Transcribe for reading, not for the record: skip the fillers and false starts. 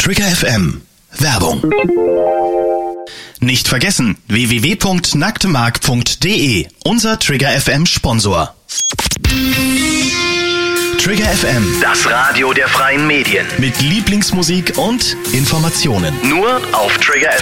Trigger FM. Werbung. Nicht vergessen, www.nacktemark.de, unser Trigger FM Sponsor. Trigger FM, das Radio der freien Medien. Mit Lieblingsmusik und Informationen. Nur auf Trigger